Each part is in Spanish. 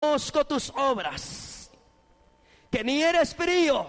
conozco tus obras, que ni eres frío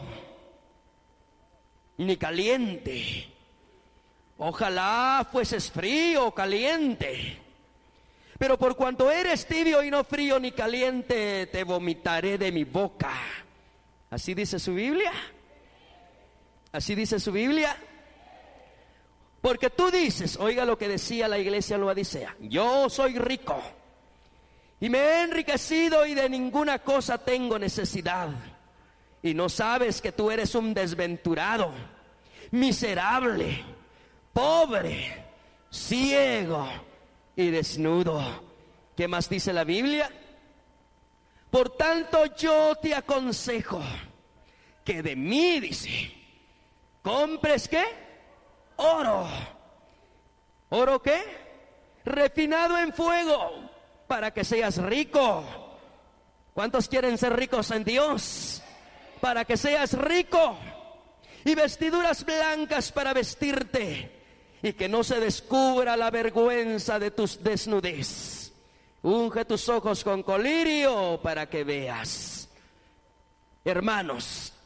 ni caliente. Ojalá fueses frío o caliente. Pero por cuanto eres tibio y no frío ni caliente, te vomitaré de mi boca. ¿Así dice su Biblia? ¿Así dice su Biblia? Porque tú dices, oiga lo que decía la iglesia en Laodicea: yo soy rico y me he enriquecido y de ninguna cosa tengo necesidad. Y no sabes que tú eres un desventurado, miserable, pobre, ciego y desnudo. ¿Qué más dice la Biblia? Por tanto yo te aconsejo que de mí, dice, compres ¿qué? Oro. ¿Oro qué? Refinado en fuego, para que seas rico. ¿Cuántos quieren ser ricos en Dios? Para que seas rico. Y vestiduras blancas para vestirte, y que no se descubra la vergüenza de tu desnudez. Unge tus ojos con colirio para que veas. Hermanos,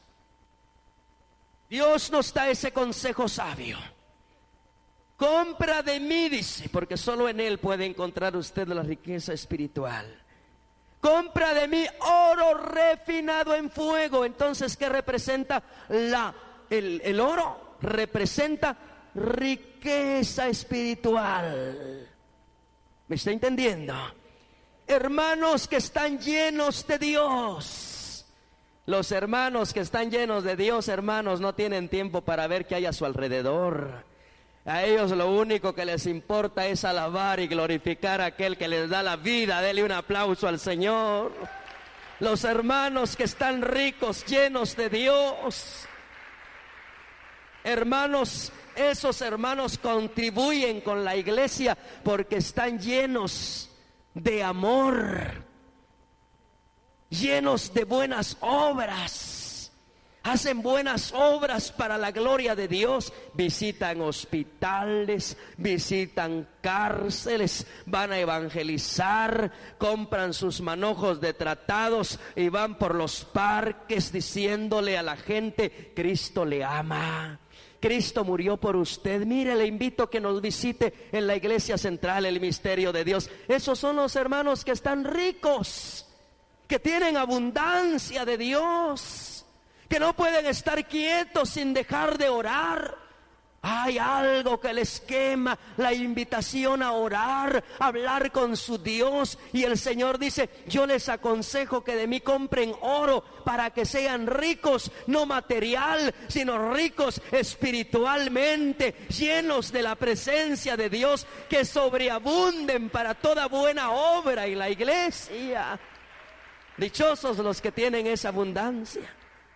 Dios nos da ese consejo sabio. Compra de mí, dice, porque solo en Él puede encontrar usted la riqueza espiritual. Compra de mí oro refinado en fuego. Entonces, ¿qué representa el oro? Representa riqueza espiritual. ¿Me está entendiendo? Hermanos que están llenos de Dios. Los hermanos que están llenos de Dios, hermanos, no tienen tiempo para ver qué hay a su alrededor. A ellos lo único que les importa es alabar y glorificar a aquel que les da la vida. Dele un aplauso al Señor. Los hermanos que están ricos, llenos de Dios. Hermanos, esos hermanos contribuyen con la iglesia porque están llenos de amor, llenos de buenas obras. Hacen buenas obras para la gloria de Dios. Visitan hospitales, visitan cárceles, van a evangelizar, compran sus manojos de tratados y van por los parques diciéndole a la gente: Cristo le ama. Cristo murió por usted. Mire, le invito a que nos visite en la iglesia central, el misterio de Dios. Esos son los hermanos que están ricos, que tienen abundancia de Dios, que no pueden estar quietos sin dejar de orar. Hay algo que les quema, la invitación a orar, a hablar con su Dios. Y el Señor dice: yo les aconsejo que de mí compren oro para que sean ricos, no material, sino ricos espiritualmente, llenos de la presencia de Dios, que sobreabunden para toda buena obra. Y la iglesia, dichosos los que tienen esa abundancia.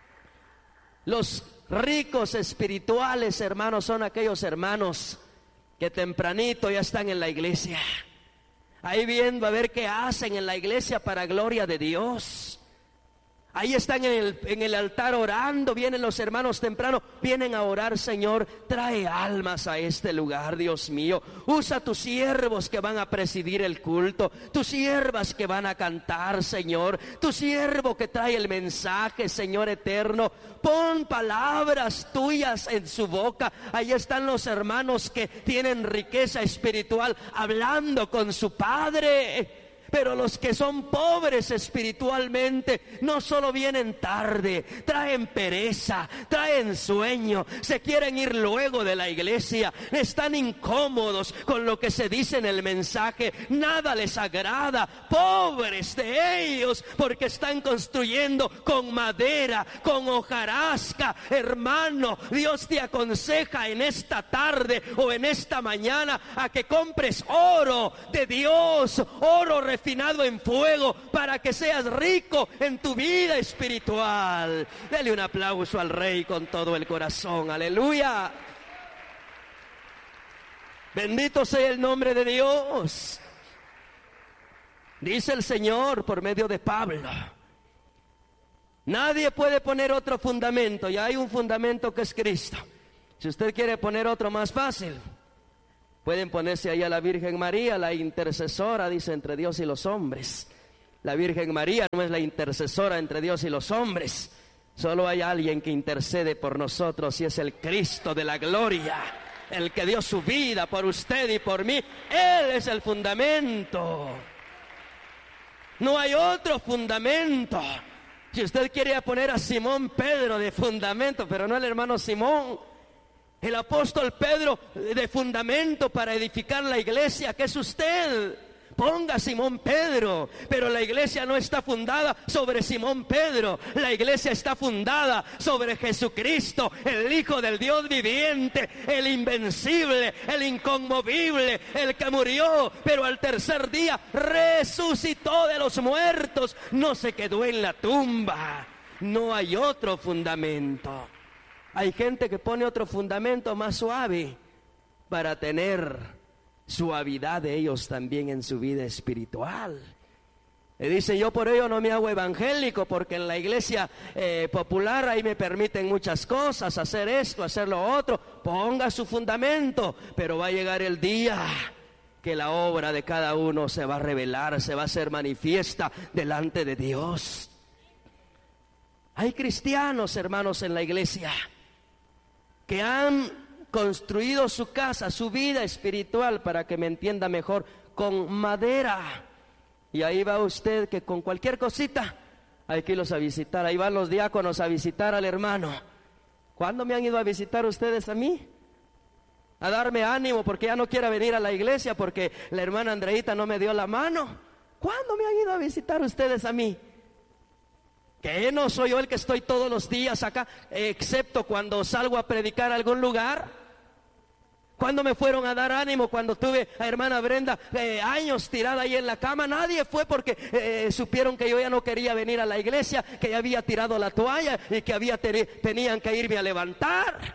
Los ricos espirituales, hermanos, son aquellos hermanos que tempranito ya están en la iglesia, ahí viendo a ver qué hacen en la iglesia para gloria de Dios. Ahí están en el altar orando. Vienen los hermanos temprano, vienen a orar: Señor, trae almas a este lugar, Dios mío. Usa tus siervos que van a presidir el culto, tus siervas que van a cantar, Señor, tu siervo que trae el mensaje, Señor eterno. Pon palabras tuyas en su boca. Ahí están los hermanos que tienen riqueza espiritual, hablando con su Padre. Pero los que son pobres espiritualmente no solo vienen tarde, traen pereza, traen sueño, se quieren ir luego de la iglesia, están incómodos con lo que se dice en el mensaje, nada les agrada. Pobres de ellos, porque están construyendo con madera, con hojarasca. Hermano, Dios te aconseja en esta tarde o en esta mañana a que compres oro de Dios, oro refinado en fuego, para que seas rico en tu vida espiritual. Dele un aplauso al Rey con todo el corazón. Aleluya. Bendito sea el nombre de Dios. Dice el Señor por medio de Pablo: nadie puede poner otro fundamento, ya hay un fundamento que es Cristo. Si usted quiere poner otro más fácil, pueden ponerse ahí a la Virgen María, la intercesora, dice, entre Dios y los hombres. La Virgen María no es la intercesora entre Dios y los hombres. Solo hay alguien que intercede por nosotros y es el Cristo de la gloria, el que dio su vida por usted y por mí. Él es el fundamento. No hay otro fundamento. Si usted quiere poner a Simón Pedro de fundamento, pero no el hermano Simón, el apóstol Pedro de fundamento para edificar la iglesia, que es usted. Ponga a Simón Pedro, pero la iglesia no está fundada sobre Simón Pedro. La iglesia está fundada sobre Jesucristo, el Hijo del Dios viviente, el invencible, el inconmovible, el que murió, pero al tercer día resucitó de los muertos, no se quedó en la tumba. No hay otro fundamento. Hay gente que pone otro fundamento más suave para tener suavidad de ellos también en su vida espiritual. Le dice, yo por ello no me hago evangélico, porque en la iglesia popular ahí me permiten muchas cosas, hacer esto, hacer lo otro. Ponga su fundamento, pero va a llegar el día que la obra de cada uno se va a revelar, se va a hacer manifiesta delante de Dios. Hay cristianos, hermanos, en la iglesia que han construido su casa, su vida espiritual, para que me entienda mejor, con madera. Y ahí va usted que con cualquier cosita hay que irlos a visitar. Ahí van los diáconos a visitar al hermano. ¿Cuándo me han ido a visitar ustedes a mí? A darme ánimo porque ya no quiera venir a la iglesia porque la hermana Andreita no me dio la mano. ¿Cuándo me han ido a visitar ustedes a mí? ¿Que no soy yo el que estoy todos los días acá, excepto cuando salgo a predicar a algún lugar? ¿Cuándo me fueron a dar ánimo? Cuando tuve a hermana Brenda años tirada ahí en la cama. Nadie fue porque supieron que yo ya no quería venir a la iglesia, que ya había tirado la toalla y que tenían que irme a levantar.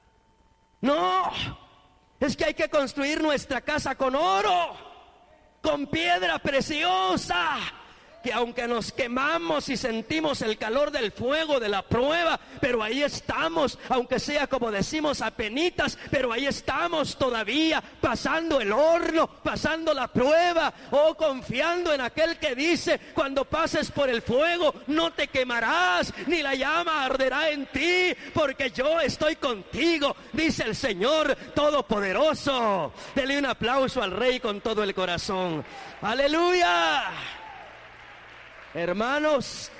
No, es que hay que construir nuestra casa con oro, con piedra preciosa, que aunque nos quemamos y sentimos el calor del fuego de la prueba, pero ahí estamos, aunque sea como decimos apenitas, pero ahí estamos todavía, pasando el horno, pasando la prueba, confiando en aquel que dice, cuando pases por el fuego no te quemarás, ni la llama arderá en ti, porque yo estoy contigo, dice el Señor Todopoderoso. Dele un aplauso al Rey con todo el corazón. ¡Aleluya! Hermanos,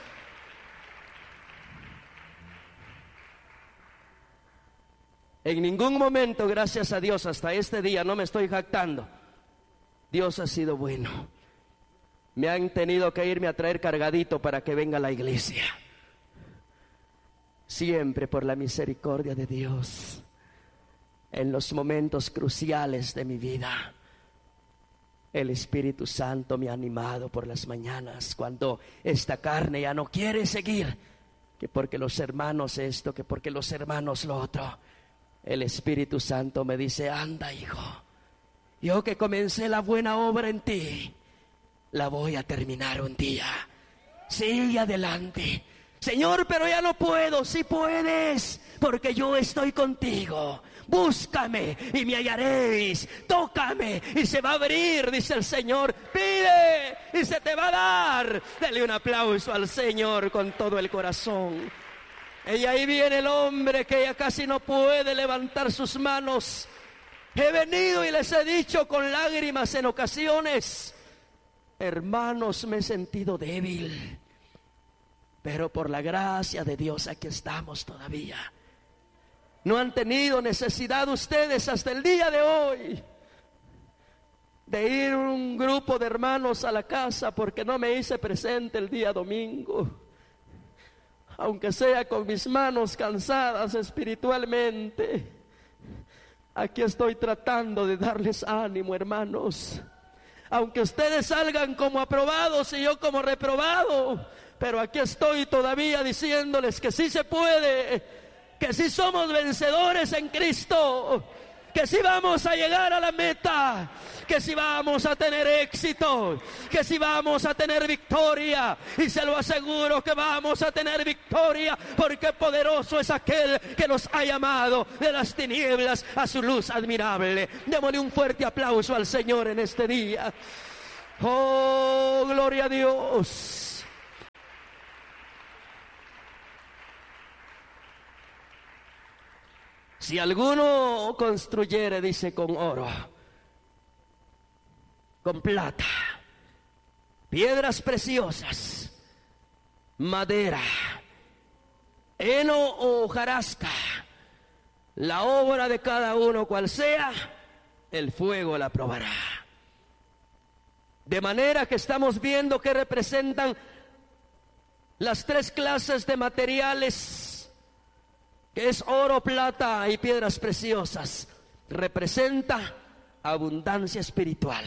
en ningún momento, gracias a Dios, hasta este día, no me estoy jactando, Dios ha sido bueno. Me han tenido que irme a traer cargadito para que venga a la iglesia. Siempre por la misericordia de Dios, en los momentos cruciales de mi vida, el Espíritu Santo me ha animado por las mañanas, cuando esta carne ya no quiere seguir, que porque los hermanos esto, que porque los hermanos lo otro. El Espíritu Santo me dice, anda hijo, yo que comencé la buena obra en ti, la voy a terminar un día. Sigue adelante. Señor, pero ya no puedo. Sí puedes, porque yo estoy contigo. Búscame y me hallaréis, tócame y se va a abrir, dice el Señor. Pide y se te va a dar. Dele un aplauso al Señor con todo el corazón. Y ahí viene el hombre que ya casi no puede levantar sus manos. He venido y les he dicho con lágrimas en ocasiones, hermanos, me he sentido débil, pero por la gracia de Dios aquí estamos todavía. No han tenido necesidad ustedes hasta el día de hoy de ir un grupo de hermanos a la casa porque no me hice presente el día domingo, aunque sea con mis manos cansadas espiritualmente. Aquí estoy tratando de darles ánimo, hermanos, aunque ustedes salgan como aprobados y yo como reprobado, pero aquí estoy todavía diciéndoles que sí se puede, que sí somos vencedores en Cristo, que sí vamos a llegar a la meta, que sí vamos a tener éxito, que sí vamos a tener victoria, y se lo aseguro que vamos a tener victoria, porque poderoso es aquel que nos ha llamado de las tinieblas a su luz admirable. Démosle un fuerte aplauso al Señor en este día. Oh, gloria a Dios. Si alguno construyere, dice, con oro, con plata, piedras preciosas, madera, heno o hojarasca, la obra de cada uno cual sea, el fuego la probará. De manera que estamos viendo que representan las tres clases de materiales, que es oro, plata y piedras preciosas. Representa abundancia espiritual,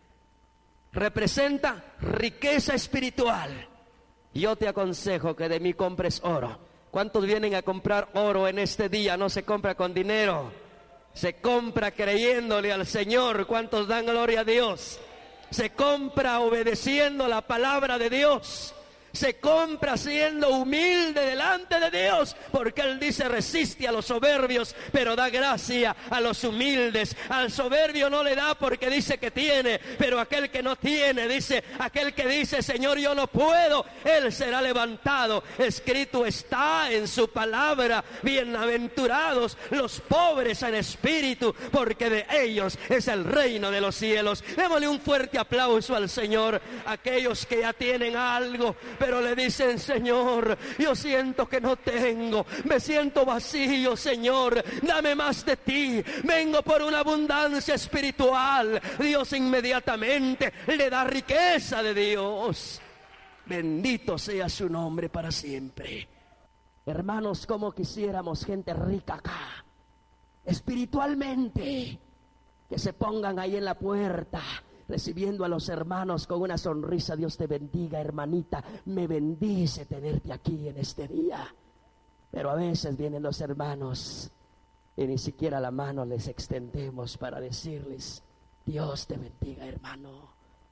representa riqueza espiritual. Yo te aconsejo que de mí compres oro. ¿Cuántos vienen a comprar oro en este día? No se compra con dinero, se compra creyéndole al Señor. ¿Cuántos dan gloria a Dios? Se compra obedeciendo la palabra de Dios. Se compra siendo humilde delante de Dios, porque Él dice: resiste a los soberbios, pero da gracia a los humildes. Al soberbio no le da porque dice que tiene, pero aquel que no tiene, dice, aquel que dice: Señor, yo no puedo, Él será levantado. Escrito está en su palabra: bienaventurados los pobres en espíritu, porque de ellos es el reino de los cielos. Démosle un fuerte aplauso al Señor. Aquellos que ya tienen algo, pero le dicen: Señor, yo siento que no tengo, me siento vacío, Señor, dame más de ti, vengo por una abundancia espiritual. Dios inmediatamente le da riqueza de Dios. Bendito sea su nombre para siempre. Hermanos, como quisiéramos gente rica acá, espiritualmente, que se pongan ahí en la puerta recibiendo a los hermanos con una sonrisa. Dios te bendiga, hermanita, me bendice tenerte aquí en este día. Pero a veces vienen los hermanos y ni siquiera la mano les extendemos para decirles: Dios te bendiga, hermano.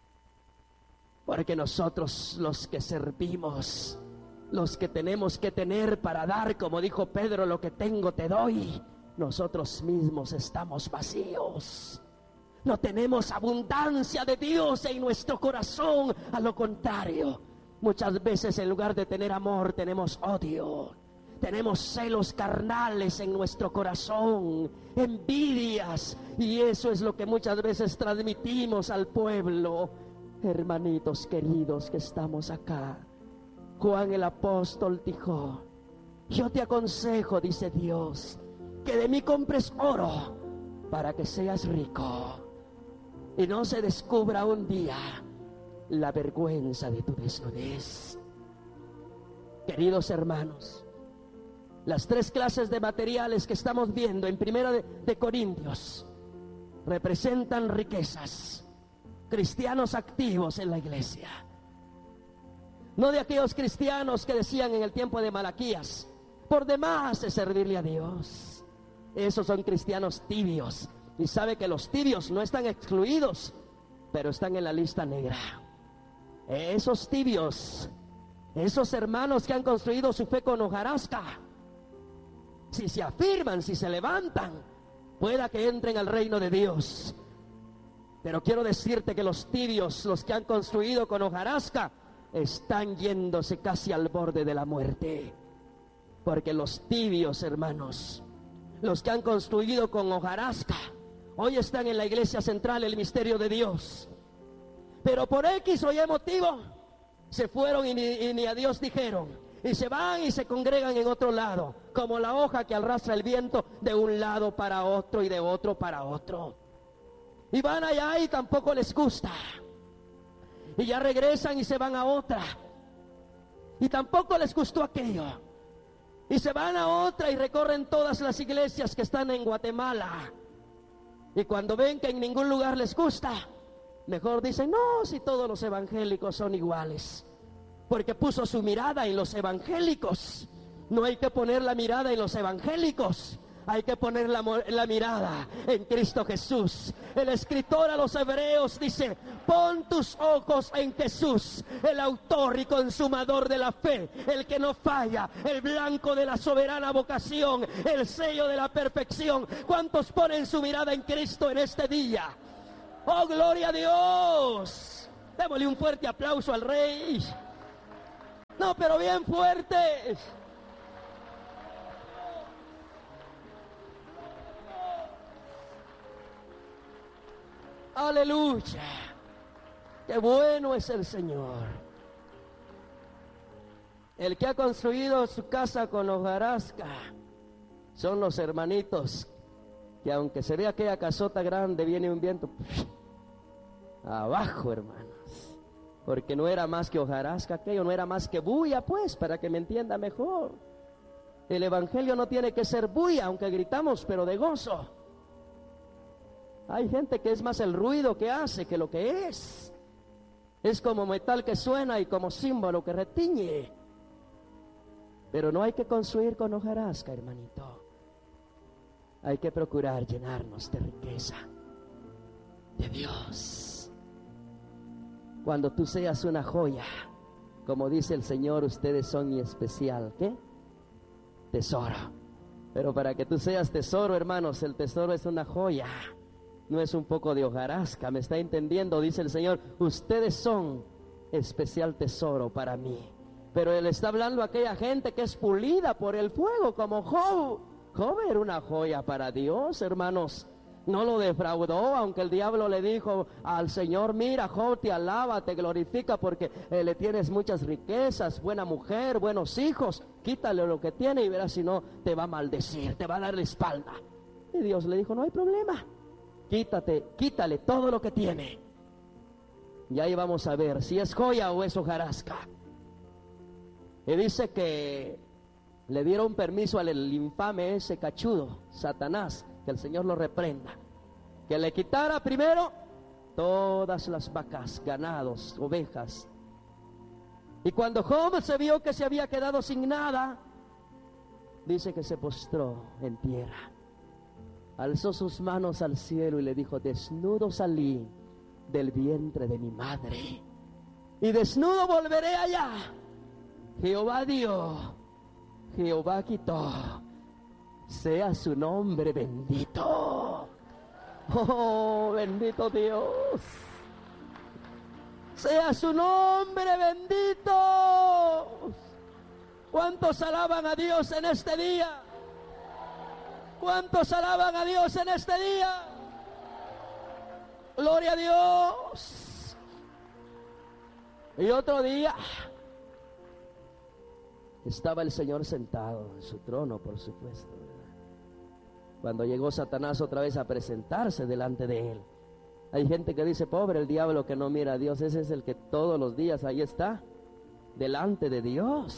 Porque nosotros, los que servimos, los que tenemos que tener para dar, como dijo Pedro: lo que tengo te doy, nosotros mismos estamos vacíos. No tenemos abundancia de Dios en nuestro corazón. A lo contrario, muchas veces en lugar de tener amor, tenemos odio. Tenemos celos carnales en nuestro corazón, envidias, y eso es lo que muchas veces transmitimos al pueblo. Hermanitos queridos que estamos acá, Juan el apóstol dijo: yo te aconsejo, dice Dios, que de mí compres oro para que seas rico y no se descubra un día la vergüenza de tu desnudez. Queridos hermanos, las tres clases de materiales que estamos viendo en Primera de Corintios representan riquezas, cristianos activos en la iglesia. No de aquellos cristianos que decían en el tiempo de Malaquías: por demás es servirle a Dios. Esos son cristianos tibios. Y sabe que los tibios no están excluidos, pero están en la lista negra. Esos tibios, esos hermanos que han construido su fe con hojarasca, si se afirman, si se levantan, pueda que entren al reino de Dios. Pero quiero decirte que los tibios, los que han construido con hojarasca, están yéndose casi al borde de la muerte. Porque los tibios, hermanos, los que han construido con hojarasca, hoy están en la iglesia central, el misterio de Dios. Pero por X o Y motivo, se fueron y ni a Dios dijeron. Y se van y se congregan en otro lado, como la hoja que arrastra el viento de un lado para otro y de otro para otro. Y van allá y tampoco les gusta. Y ya regresan y se van a otra. Y tampoco les gustó aquello. Y se van a otra y recorren todas las iglesias que están en Guatemala. Y cuando ven que en ningún lugar les gusta, mejor dicen: no, si todos los evangélicos son iguales. Porque puso su mirada en los evangélicos. No hay que poner la mirada en los evangélicos, hay que poner la mirada en Cristo Jesús. El escritor a los hebreos dice: pon tus ojos en Jesús, el autor y consumador de la fe, el que no falla, el blanco de la soberana vocación, el sello de la perfección. ¿Cuántos ponen su mirada en Cristo en este día? ¡Oh, gloria a Dios! Démosle un fuerte aplauso al Rey. No, pero bien fuertes. Aleluya. Qué bueno es el Señor. El que ha construido su casa con hojarasca son los hermanitos que, aunque se vea aquella casota grande, viene un viento abajo, hermanos, porque no era más que hojarasca aquello, no era más que bulla, pues, para que me entienda mejor. El evangelio no tiene que ser bulla, aunque gritamos, pero de gozo. Hay gente que es más el ruido que hace que lo que es. Es como metal que suena y como símbolo que retiñe. Pero no hay que construir con hojarasca, hermanito. Hay que procurar llenarnos de riqueza de Dios. Cuando tú seas una joya, como dice el Señor, ustedes son mi especial, ¿qué? Tesoro. Pero para que tú seas tesoro, hermanos, el tesoro es una joya. No es un poco de hojarasca, ¿me está entendiendo? Dice el Señor, ustedes son especial tesoro para mí. Pero Él está hablando a aquella gente que es pulida por el fuego, como Job. Job era una joya para Dios, hermanos. No lo defraudó, aunque el diablo le dijo al Señor, mira, Job te alaba, te glorifica porque le tienes muchas riquezas, buena mujer, buenos hijos. Quítale lo que tiene y verás si no te va a maldecir, te va a dar la espalda. Y Dios le dijo, no hay problema. Quítale todo lo que tiene. Y ahí vamos a ver si es joya o es hojarasca. Y dice que le dieron permiso al infame ese cachudo, Satanás, que el Señor lo reprenda, que le quitara primero todas las vacas, ganados, ovejas. Y cuando Job se vio que se había quedado sin nada, dice que se postró en tierra. Alzó sus manos al cielo y le dijo, desnudo salí del vientre de mi madre, y desnudo volveré allá. Jehová dio, Jehová quitó, sea su nombre bendito. Oh, bendito Dios. Sea su nombre bendito. ¿Cuántos alaban a Dios en este día? ¿Cuántos alaban a Dios en este día? Gloria a Dios. Y otro día estaba el Señor sentado en su trono, por supuesto, ¿verdad? Cuando llegó Satanás otra vez a presentarse delante de él. Hay gente que dice, pobre el diablo que no mira a Dios. Ese es el que todos los días ahí está, delante de Dios,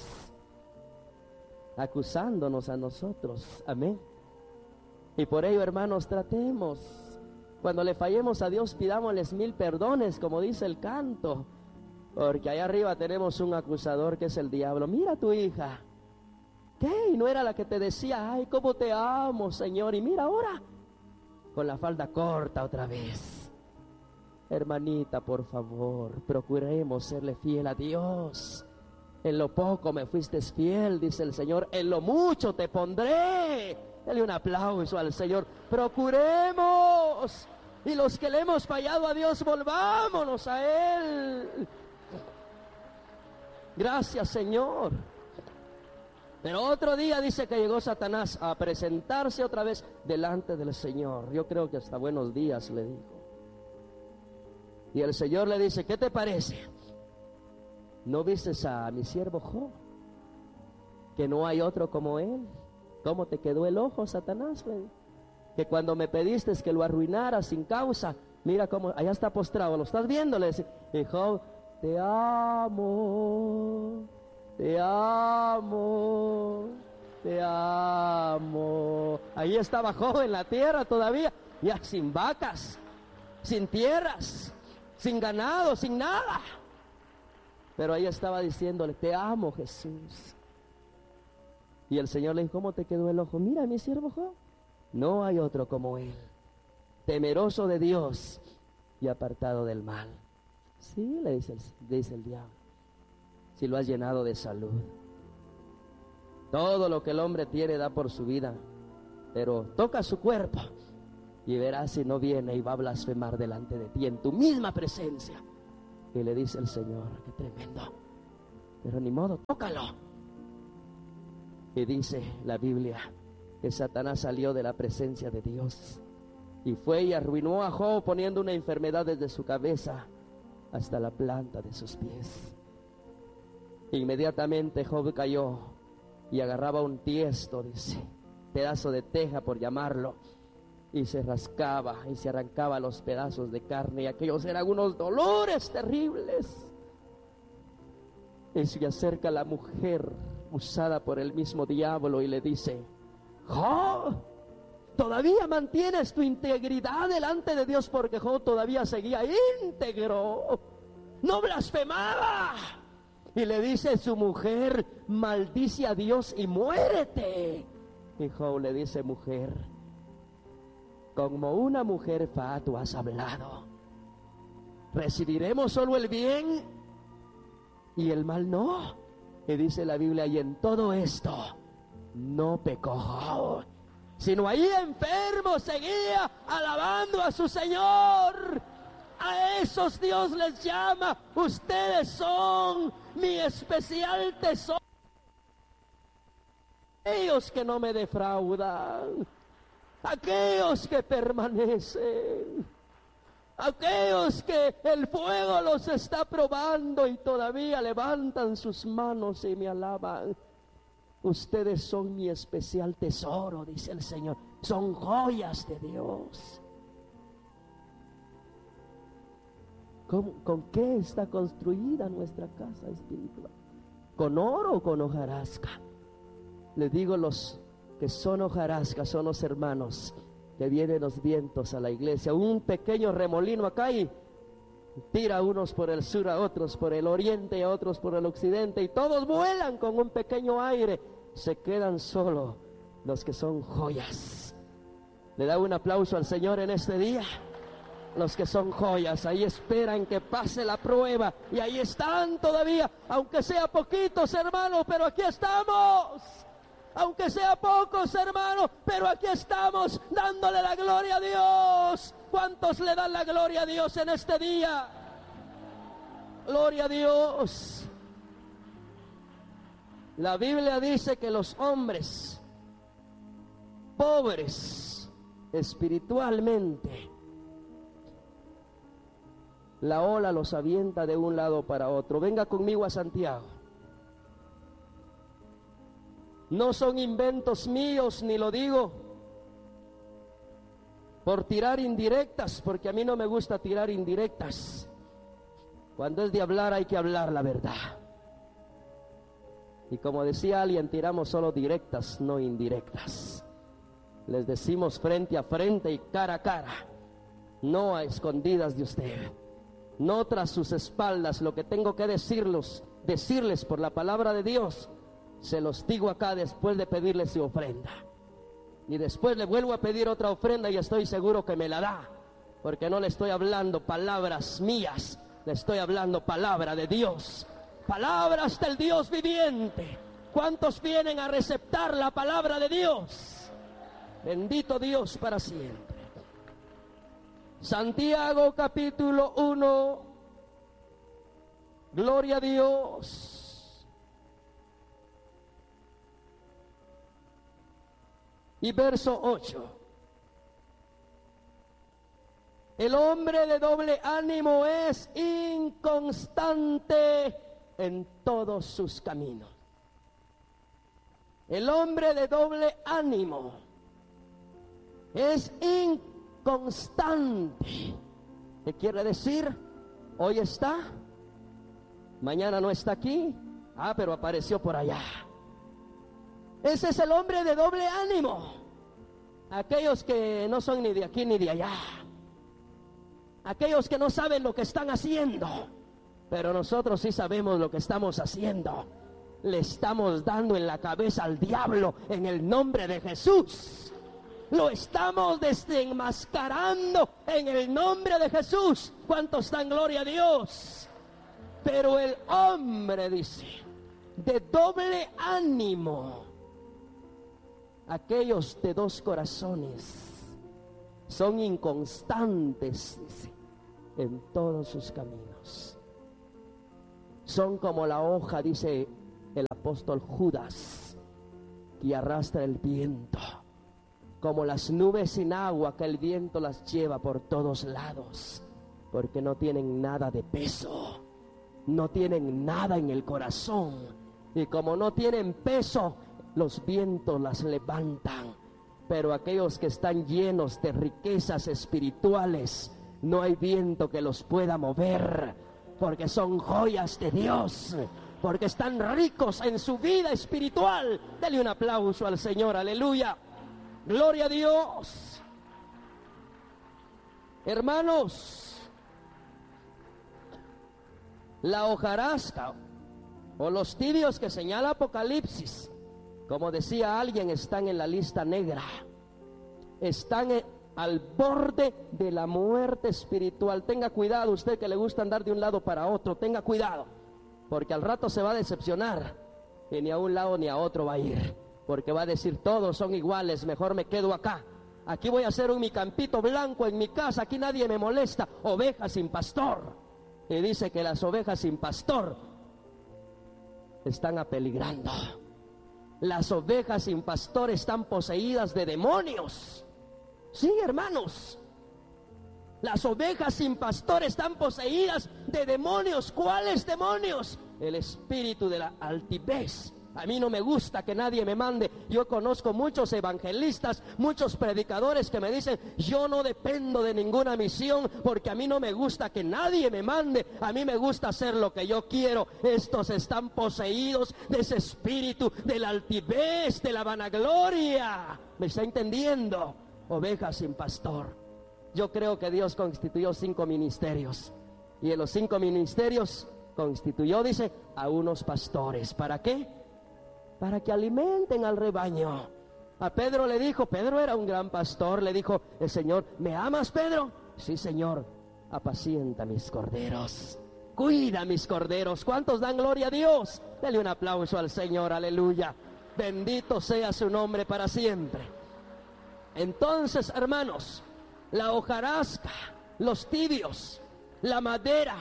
acusándonos a nosotros. Amén. Y por ello, hermanos, tratemos. Cuando le fallemos a Dios, pidámosles 1000 perdones, como dice el canto. Porque allá arriba tenemos un acusador que es el diablo. Mira a tu hija. ¿Qué? ¿Y no era la que te decía, ay, cómo te amo, Señor? Y mira ahora, con la falda corta otra vez. Hermanita, por favor, procuremos serle fiel a Dios. En lo poco me fuiste fiel, dice el Señor, en lo mucho te pondré. Dale un aplauso al Señor. Procuremos. Y los que le hemos fallado a Dios, volvámonos a Él. Gracias, Señor. Pero otro día dice que llegó Satanás a presentarse otra vez delante del Señor. Yo creo que hasta buenos días le dijo. Y el Señor le dice, ¿qué te parece? ¿No vistes a mi siervo Job? Que no hay otro como él. ¿Cómo te quedó el ojo, Satanás? Que cuando me pediste que lo arruinara sin causa, mira cómo, allá está postrado, ¿lo estás viendo? Le dice, y Job, te amo, te amo, te amo. Ahí estaba Job en la tierra todavía, ya sin vacas, sin tierras, sin ganado, sin nada. Pero ahí estaba diciéndole, te amo, Jesús. Y el Señor le dijo, ¿cómo te quedó el ojo? Mira, mi siervo Job, no hay otro como él, temeroso de Dios y apartado del mal. Sí, le dice el diablo, si lo has llenado de salud. Todo lo que el hombre tiene da por su vida, pero toca su cuerpo y verás si no viene y va a blasfemar delante de ti en tu misma presencia. Y le dice el Señor: qué tremendo, pero ni modo, tócalo. Y dice la Biblia que Satanás salió de la presencia de Dios y fue y arruinó a Job, poniendo una enfermedad desde su cabeza hasta la planta de sus pies. Inmediatamente Job cayó y agarraba un tiesto, dice, pedazo de teja por llamarlo, y se rascaba y se arrancaba los pedazos de carne, y aquellos eran unos dolores terribles. Y se acerca la mujer usada por el mismo diablo y le dice: Job, todavía mantienes tu integridad delante de Dios, porque Job todavía seguía íntegro, no blasfemaba. Y le dice su mujer: maldice a Dios y muérete. Y Job le dice: mujer, como una mujer fatua has hablado. ¿Recibiremos solo el bien y el mal no? Y dice la Biblia: y en todo esto no pecó Job, sino ahí enfermo seguía alabando a su Señor. A esos Dios les llama: ustedes son mi especial tesoro. Aquellos que no me defraudan, aquellos que permanecen, aquellos que el fuego los está probando y todavía levantan sus manos y me alaban. Ustedes son mi especial tesoro, dice el Señor. Son joyas de Dios. ¿Con qué está construida nuestra casa espiritual? ¿Con oro o con hojarasca? Les digo, los que son hojarasca son los hermanos que vienen los vientos a la iglesia. Un pequeño remolino acá y tira a unos por el sur, a otros por el oriente y a otros por el occidente, y todos vuelan con un pequeño aire. Se quedan solo los que son joyas. Le da un aplauso al Señor en este día. Los que son joyas, ahí esperan que pase la prueba y ahí están todavía, aunque sea poquitos, hermanos, pero aquí estamos. Aunque sea pocos, hermanos, pero aquí estamos dándole la gloria a Dios. ¿Cuántos le dan la gloria a Dios en este día? Gloria a Dios. La Biblia dice que los hombres pobres espiritualmente, la ola los avienta de un lado para otro. Venga conmigo a Santiago. No son inventos míos, ni lo digo por tirar indirectas, porque a mí no me gusta tirar indirectas. Cuando es de hablar, hay que hablar la verdad. Y como decía alguien, tiramos solo directas, no indirectas. Les decimos frente a frente y cara a cara, no a escondidas de usted, no tras sus espaldas. Lo que tengo que decirles por la palabra de Dios, se los digo acá después de pedirles su ofrenda. Y después le vuelvo a pedir otra ofrenda y estoy seguro que me la da, porque no le estoy hablando palabras mías, le estoy hablando palabra de Dios, palabras del Dios viviente. ¿Cuántos vienen a receptar la palabra de Dios? Bendito Dios para siempre. Santiago capítulo 1, gloria a Dios. Y verso 8. El hombre de doble ánimo es inconstante en todos sus caminos. El hombre de doble ánimo es inconstante. ¿Qué quiere decir? Hoy está, mañana no está aquí, pero apareció por allá. Ese es el hombre de doble ánimo. Aquellos que no son ni de aquí ni de allá, aquellos que no saben lo que están haciendo, pero nosotros sí sabemos lo que estamos haciendo. Le estamos dando en la cabeza al diablo en el nombre de Jesús. Lo estamos desenmascarando en el nombre de Jesús. ¿Cuántos dan gloria a Dios? Pero el hombre, dice, de doble ánimo, aquellos de dos corazones, son inconstantes, dice, en todos sus caminos. Son como la hoja, dice el apóstol Judas, que arrastra el viento, como las nubes sin agua que el viento las lleva por todos lados, porque no tienen nada de peso, no tienen nada en el corazón, y como no tienen peso, los vientos las levantan. Pero aquellos que están llenos de riquezas espirituales, no hay viento que los pueda mover, porque son joyas de Dios, porque están ricos en su vida espiritual. Dele un aplauso al Señor, aleluya, gloria a Dios. Hermanos, la hojarasca o los tibios que señala Apocalipsis, como decía alguien, están en la lista negra, están al borde de la muerte espiritual. Tenga cuidado, usted que le gusta andar de un lado para otro, tenga cuidado, porque al rato se va a decepcionar y ni a un lado ni a otro va a ir, porque va a decir todos son iguales, mejor me quedo acá. Aquí voy a hacer mi campito blanco en mi casa, aquí nadie me molesta. Ovejas sin pastor. Y dice que las ovejas sin pastor están apeligrando. Las ovejas sin pastor están poseídas de demonios. Sí, hermanos, las ovejas sin pastor están poseídas de demonios. ¿Cuáles demonios? El espíritu de la altivez. A mí no me gusta que nadie me mande. Yo conozco muchos evangelistas, muchos predicadores que me dicen: yo no dependo de ninguna misión porque a mí no me gusta que nadie me mande. A mí me gusta hacer lo que yo quiero. Estos están poseídos de ese espíritu de la altivez, de la vanagloria. ¿Me está entendiendo? Ovejas sin pastor. Yo creo que Dios constituyó 5 ministerios. Y en los 5 ministerios constituyó, dice, a unos pastores. ¿Para qué? Para que alimenten al rebaño. A Pedro le dijo, Pedro era un gran pastor, le dijo el Señor: ¿me amas, Pedro? Sí, Señor. Apacienta mis corderos, cuida mis corderos. ¿Cuántos dan gloria a Dios? Dele un aplauso al Señor, aleluya. Bendito sea su nombre para siempre. Entonces, hermanos, la hojarasca, los tibios, la madera,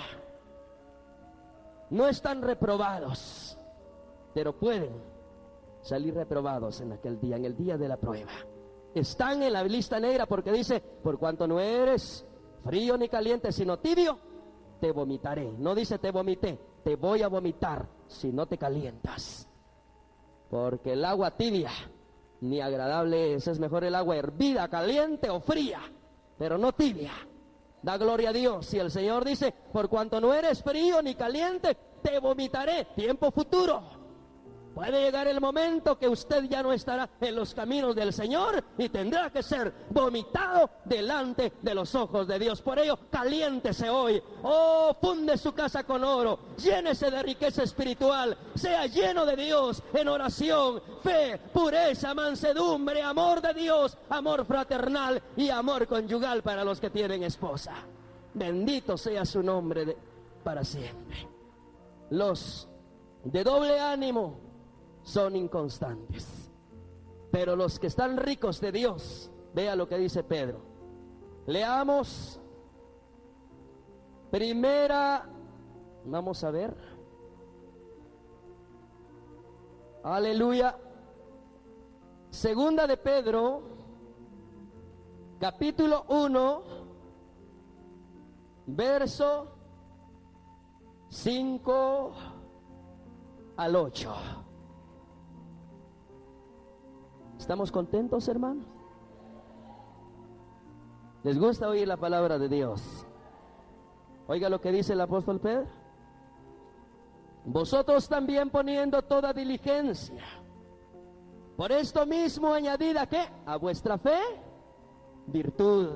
no están reprobados, pero pueden salir reprobados en aquel día, en el día de la prueba. Están en la lista negra porque dice: por cuanto no eres frío ni caliente, sino tibio, te vomitaré. No dice te vomité, te voy a vomitar si no te calientas. Porque el agua tibia ni agradable es mejor el agua hervida, caliente o fría, pero no tibia. Da gloria a Dios. Y el Señor dice: por cuanto no eres frío ni caliente, te vomitaré. Tiempo futuro. Puede llegar el momento que usted ya no estará en los caminos del Señor y tendrá que ser vomitado delante de los ojos de Dios. Por ello, caliéntese hoy. Oh, funde su casa con oro. Llénese de riqueza espiritual. Sea lleno de Dios en oración, fe, pureza, mansedumbre, amor de Dios, amor fraternal y amor conyugal para los que tienen esposa. Bendito sea su nombre para siempre. Los de doble ánimo son inconstantes, pero los que están ricos de Dios, vea lo que dice Pedro. Leamos primera, vamos a ver, aleluya, segunda de Pedro, capítulo 1, verso 5 al 8. ¿Estamos contentos, hermanos? ¿Les gusta oír la palabra de Dios? Oiga lo que dice el apóstol Pedro: vosotros también, poniendo toda diligencia, por esto mismo añadid ¿a qué? A vuestra fe, virtud.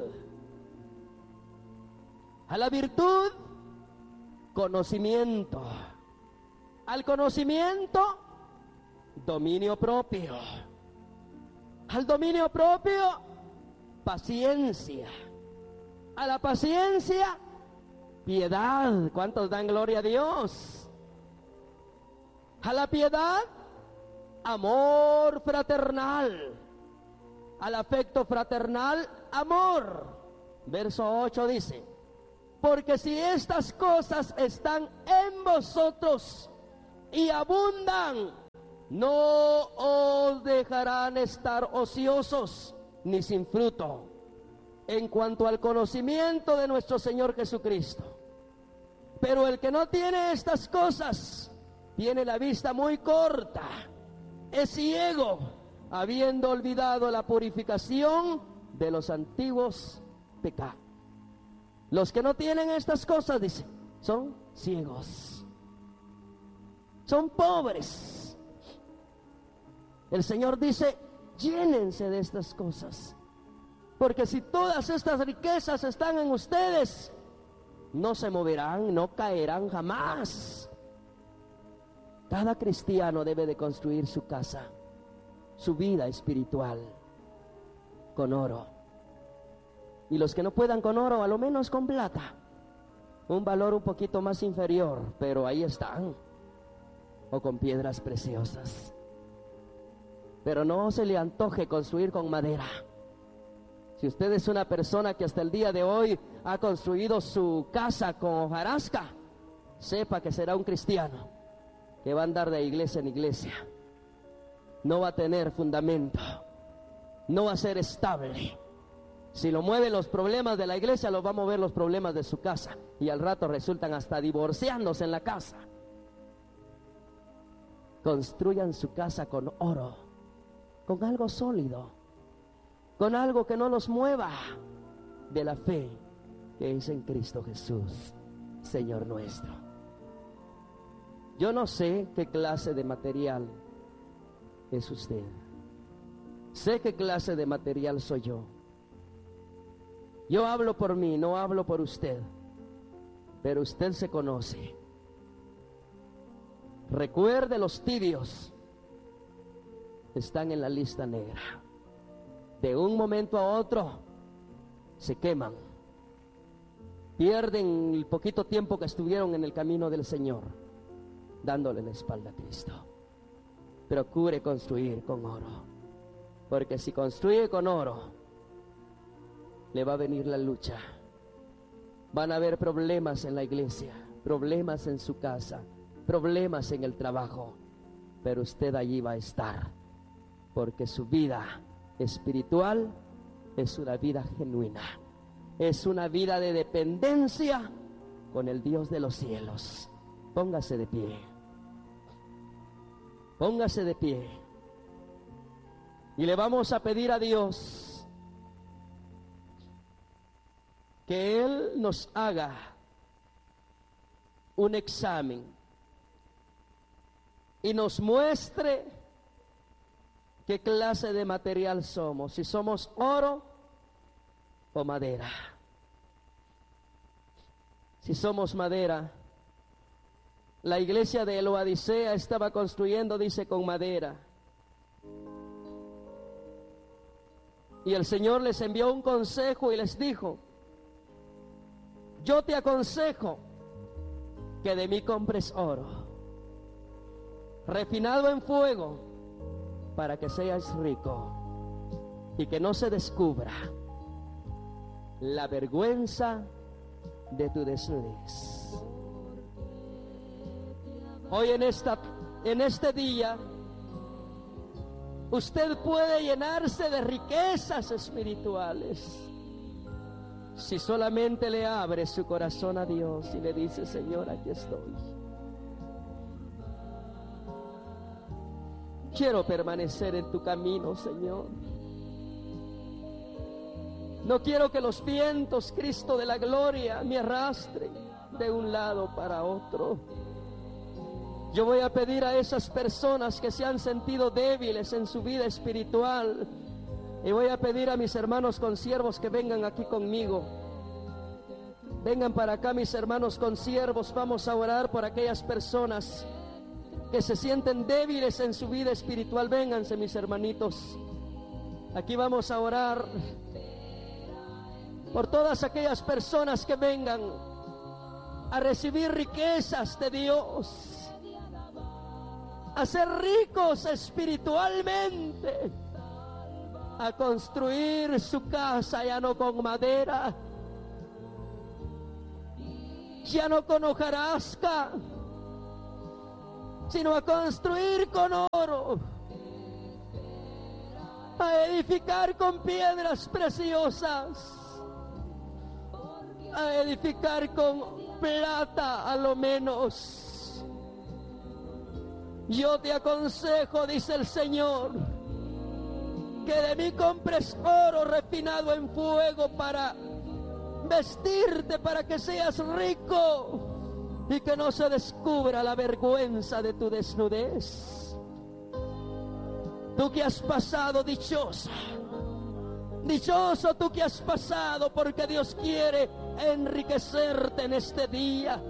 A la virtud, conocimiento. Al conocimiento, dominio propio. Al dominio propio, paciencia. A la paciencia, piedad. ¿Cuántos dan gloria a Dios? A la piedad, amor fraternal. Al afecto fraternal, amor. Verso 8 dice: Porque si estas cosas están en vosotros y abundan, no os dejarán estar ociosos ni sin fruto en cuanto al conocimiento de nuestro Señor Jesucristo. Pero el que no tiene estas cosas tiene la vista muy corta, es ciego, habiendo olvidado la purificación de los antiguos pecados. Los que no tienen estas cosas, dice, son ciegos, son pobres. El Señor dice, llénense de estas cosas, porque si todas estas riquezas están en ustedes, no se moverán, no caerán jamás. Cada cristiano debe de construir su casa, su vida espiritual, con oro. Y los que no puedan con oro, a lo menos con plata, un valor un poquito más inferior, pero ahí están, o con piedras preciosas. Pero no se le antoje construir con madera. Si usted es una persona que hasta el día de hoy ha construido su casa con hojarasca, sepa que será un cristiano que va a andar de iglesia en iglesia. No va a tener fundamento, no va a ser estable. Si lo mueven los problemas de la iglesia, los va a mover los problemas de su casa, y al rato resultan hasta divorciándose en la casa. Construyan su casa con oro, con algo sólido, con algo que no los mueva de la fe que es en Cristo Jesús, Señor nuestro. Yo no sé qué clase de material es usted. Sé qué clase de material soy yo. Yo hablo por mí, no hablo por usted, pero usted se conoce. Recuerde, los tibios están en la lista negra. De un momento a otro se queman, pierden el poquito tiempo que estuvieron en el camino del Señor, dándole la espalda a Cristo. Procure construir con oro, porque si construye con oro, le va a venir la lucha. Van a haber problemas en la iglesia, problemas en su casa, problemas en el trabajo, pero usted allí va a estar, porque su vida espiritual es una vida genuina, es una vida de dependencia con el Dios de los cielos. Póngase de pie, póngase de pie, y le vamos a pedir a Dios que Él nos haga un examen y nos muestre qué clase de material somos, si somos oro o madera. Si somos madera, la iglesia de Laodicea estaba construyendo, dice, con madera. Y el Señor les envió un consejo y les dijo: yo te aconsejo que de mí compres oro, refinado en fuego, para que seas rico y que no se descubra la vergüenza de tu desnudez. Hoy en este día, usted puede llenarse de riquezas espirituales si solamente le abre su corazón a Dios y le dice: Señor, aquí estoy. Quiero permanecer en tu camino, Señor. No quiero que los vientos, Cristo de la gloria, me arrastren de un lado para otro. Yo voy a pedir a esas personas que se han sentido débiles en su vida espiritual, y voy a pedir a mis hermanos consiervos que vengan aquí conmigo. Vengan para acá, mis hermanos consiervos. Vamos a orar por aquellas personas que se sienten débiles en su vida espiritual. Vénganse, mis hermanitos. Aquí vamos a orar por todas aquellas personas que vengan a recibir riquezas de Dios, a ser ricos espiritualmente, a construir su casa ya no con madera, ya no con hojarasca, sino a construir con oro, a edificar con piedras preciosas, a edificar con plata a lo menos. Yo te aconsejo, dice el Señor, que de mí compres oro refinado en fuego para vestirte, para que seas rico y que no se descubra la vergüenza de tu desnudez. Tú que has pasado dichosa, dichoso tú que has pasado, porque Dios quiere enriquecerte en este día,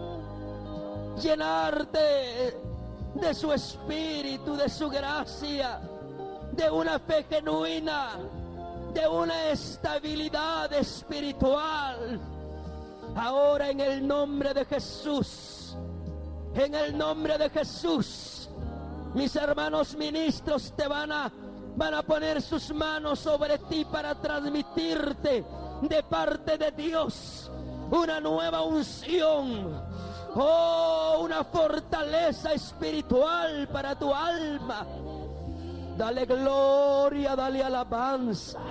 llenarte de su espíritu, de su gracia, de una fe genuina, de una estabilidad espiritual. Ahora en el nombre de Jesús, en el nombre de Jesús, mis hermanos ministros te van a poner sus manos sobre ti para transmitirte de parte de Dios una nueva unción, una fortaleza espiritual para tu alma. Dale gloria, dale alabanza.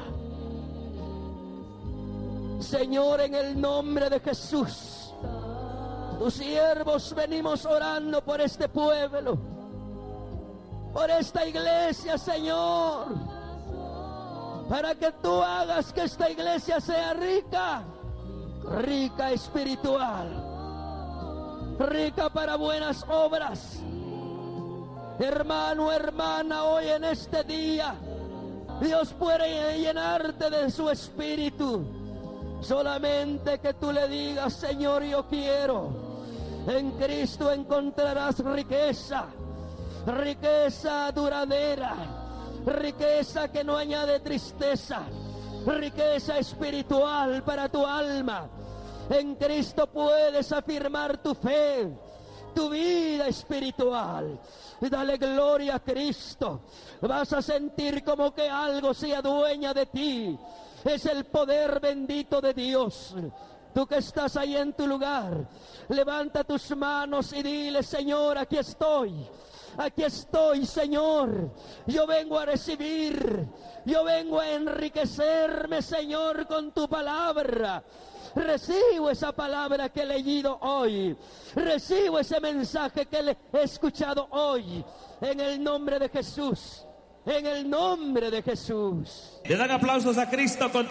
Señor, en el nombre de Jesús, tus siervos venimos orando por este pueblo, por esta iglesia, Señor, para que tú hagas que esta iglesia sea rica, rica espiritual, rica para buenas obras. Hermano, hermana, hoy en este día Dios puede llenarte de su espíritu. Solamente que tú le digas: Señor, yo quiero. En Cristo encontrarás riqueza, riqueza duradera, riqueza que no añade tristeza, riqueza espiritual para tu alma. En Cristo puedes afirmar tu fe, tu vida espiritual. Dale gloria a Cristo. Vas a sentir como que algo se adueña de ti. Es el poder bendito de Dios. Tú que estás ahí en tu lugar, levanta tus manos y dile: Señor, aquí estoy. Aquí estoy, Señor. Yo vengo a recibir. Yo vengo a enriquecerme, Señor, con tu palabra. Recibo esa palabra que he leído hoy. Recibo ese mensaje que he escuchado hoy. En el nombre de Jesús. En el nombre de Jesús. Le dan aplausos a Cristo con